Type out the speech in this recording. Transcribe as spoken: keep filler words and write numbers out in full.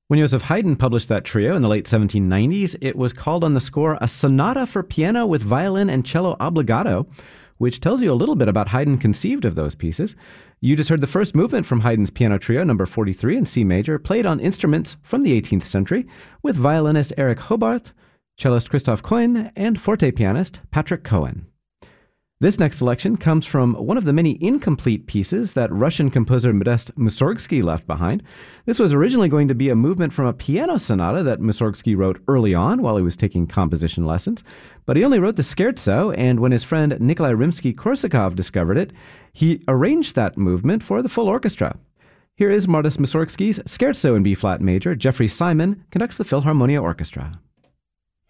When Joseph Haydn published that trio in the late seventeen nineties, it was called on the score a sonata for piano with violin and cello obbligato, which tells you a little bit about Haydn conceived of those pieces. You just heard the first movement from Haydn's piano trio, number forty-three in C major, played on instruments from the eighteenth century, with violinist Erich Hobart, cellist Christoph Koen, and forte pianist Patrick Cohen. This next selection comes from one of the many incomplete pieces that Russian composer Modest Mussorgsky left behind. This was originally going to be a movement from a piano sonata that Mussorgsky wrote early on while he was taking composition lessons, but he only wrote the scherzo, and when his friend Nikolai Rimsky-Korsakov discovered it, he arranged that movement for the full orchestra. Here is Modest Mussorgsky's Scherzo in B-flat major. Jeffrey Simon conducts the Philharmonia Orchestra.